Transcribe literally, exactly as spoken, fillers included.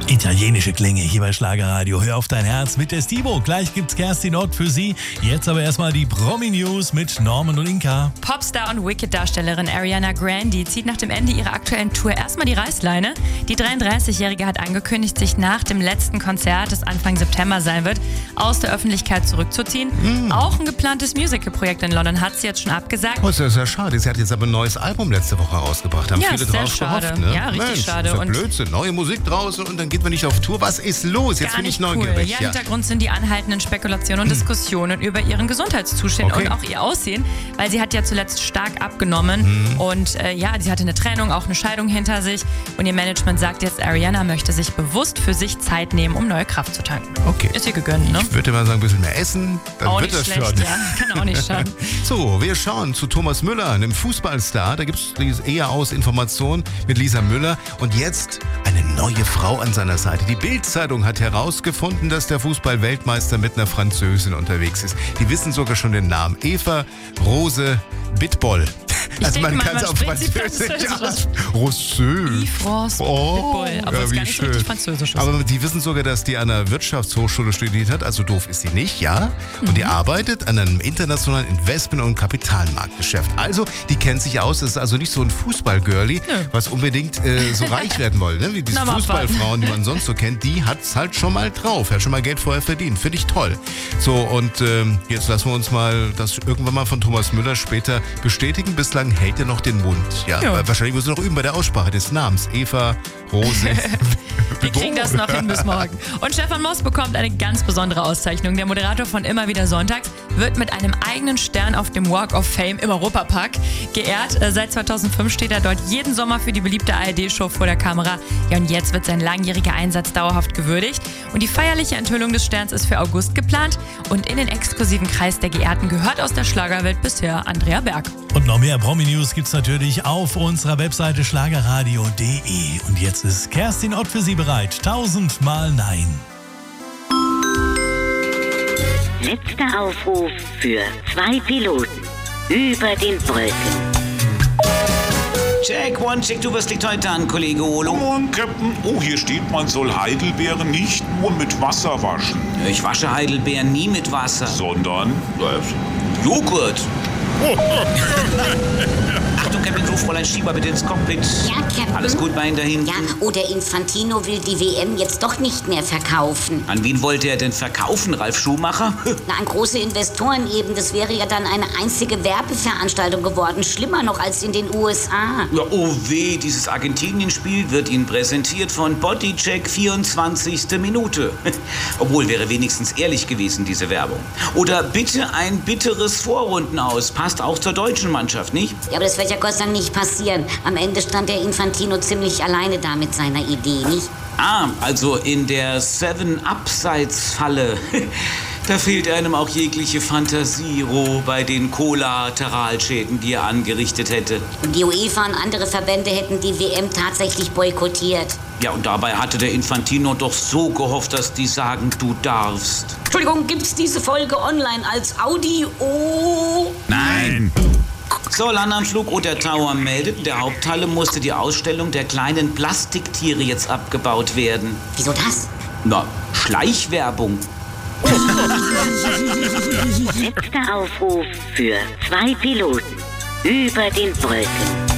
Italienische Klänge hier bei Schlagerradio. Hör auf dein Herz mit der Stivo. Gleich gibt's Kerstin Ott für Sie. Jetzt aber erstmal die Promi-News mit Norman und Inka. Popstar und Wicked-Darstellerin Ariana Grande zieht nach dem Ende ihrer aktuellen Tour erstmal die Reißleine. Die dreiunddreißigjährige hat angekündigt, sich nach dem letzten Konzert, das Anfang September sein wird, aus der Öffentlichkeit zurückzuziehen. Mm. Auch ein geplantes Musical-Projekt in London hat sie jetzt schon abgesagt. Oh, ist ja sehr schade. Sie hat jetzt aber ein neues Album letzte Woche rausgebracht. Haben ja, viele sehr drauf schade. gehofft, ne? Ja, richtig Mensch, schade. Ist ja und Blödsinn. Neue Musik draußen und dann geht man nicht auf Tour. Was ist los? Jetzt Gar bin ich nicht neugierig. Cool. Ja, ja. Hintergrund sind die anhaltenden Spekulationen und Diskussionen über ihren Gesundheitszustand Okay. und auch ihr Aussehen, weil sie hat ja zuletzt stark abgenommen Mhm. und äh, ja, sie hatte eine Trennung, auch eine Scheidung hinter sich und ihr Management sagt jetzt, Ariana möchte sich bewusst für sich Zeit nehmen, um neue Kraft zu tanken. Okay. Ist ihr gegönnt, ne? Ich würde mal sagen, ein bisschen mehr essen, dann Auch wird nicht das schlecht, schon. ja. Kann auch nicht schaden. So, wir schauen zu Thomas Müller, einem Fußballstar. Da gibt es eher aus Informationen mit Lisa Müller. Und jetzt eine neue Frau an seiner Seite. Die Bild-Zeitung hat herausgefunden, dass der Fußball-Weltmeister mit einer Französin unterwegs ist. Die wissen sogar schon den Namen. Eva Rose Bitbol. Ich Also denke man mal, kann es man auf spricht sie Französisch Französisch aus. Roseux. Yves France Oh, Bitbull, aber ja, es ist wie gar nicht so schön. richtig französisch. Aber die wissen sogar, dass die an einer Wirtschaftshochschule studiert hat, also doof ist sie nicht, ja? Und Mhm. die arbeitet an einem internationalen Investment- und Kapitalmarktgeschäft. Also, die kennt sich aus, das ist also nicht so ein Fußballgirlie, Nö. was unbedingt äh, so reich werden wollen, ne? Wie diese Na, mal Fußballfrauen, die man sonst so kennt, die hat's halt schon mal drauf, hat schon mal Geld vorher verdient. Finde ich toll. So, und ähm, jetzt lassen wir uns mal das irgendwann mal von Thomas Müller später bestätigen. Bislang hält er noch den Mund. Ja, Ja. weil wahrscheinlich muss er noch üben bei der Aussprache des Namens. Eva Rose. Wir kriegen das noch hin bis morgen. Und Stefan Moss bekommt eine ganz besondere Auszeichnung. Der Moderator von Immer wieder Sonntags wird mit einem eigenen Stern auf dem Walk of Fame im Europapark geehrt. Äh, Seit zweitausendfünf steht er dort jeden Sommer für die beliebte A R D-Show vor der Kamera. Ja, und jetzt wird sein langjähriger Einsatz dauerhaft gewürdigt. Und die feierliche Enthüllung des Sterns ist für August geplant. Und in den exklusiven Kreis der Geehrten gehört aus der Schlagerwelt bisher Andrea Berg. Und noch mehr Promi-News gibt's natürlich auf unserer Webseite schlagerradio punkt de. Und jetzt ist Kerstin Ott für Sie bereit. Tausendmal Nein. Letzter Aufruf für zwei Piloten über den Wolken. Check, one, check, du, was liegt heute an, Kollege Olo? Come on, Captain. Oh, hier steht, man soll Heidelbeeren nicht nur mit Wasser waschen, Ich wasche Heidelbeeren nie mit Wasser. sondern äh, Joghurt. Achtung, Captain, ruf Fräulein Schieber bitte ins Cockpit. Ja, Captain. Alles gut bei Ihnen da hinten? Ja, oder Infantino will die W M jetzt doch nicht mehr verkaufen. An wen wollte er denn verkaufen, Ralf Schumacher? Na, an große Investoren eben. Das wäre ja dann eine einzige Werbeveranstaltung geworden. Schlimmer noch als in den U S A. Ja, oh weh, dieses Argentinien-Spiel wird Ihnen präsentiert von Bodycheck vierundzwanzigste Minute. Obwohl, wäre wenigstens ehrlich gewesen, diese Werbung. Oder bitte ein bitteres Vorrundenaus. Passt auch zur deutschen Mannschaft, nicht? Ja, aber das wird ja Gott sei Dank nicht passieren. Am Ende stand der Infantino ziemlich alleine da mit seiner Idee, nicht? Ah, also in der Seven-Abseits-Falle. Da fehlt einem auch jegliche Fantasie, Ro, bei den Kollateralschäden, die er angerichtet hätte. Und die UEFA und andere Verbände hätten die W M tatsächlich boykottiert. Ja, und dabei hatte der Infantino doch so gehofft, dass die sagen, du darfst. Entschuldigung, gibt's diese Folge online als Audio? Nein! So, Landanflug oder Tower meldet, in der Haupthalle musste die Ausstellung der kleinen Plastiktiere jetzt abgebaut werden. Wieso das? Na, Schleichwerbung. Letzter Aufruf für zwei Piloten über den Wolken.